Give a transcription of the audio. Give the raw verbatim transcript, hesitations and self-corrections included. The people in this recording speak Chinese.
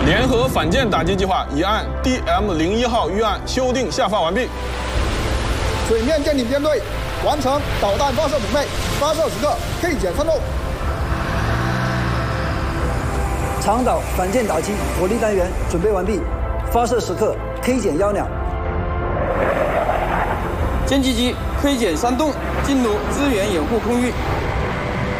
联合反舰打击计划已按 D M 零一号预案修订下发完毕。 水面舰艇编队完成导弹发射准备，发射时刻 K 减三路。 长岛反舰打击火力单元准备完毕，发射时刻 K 减幺秒。 歼击机 K 减三栋进入支援掩护空域。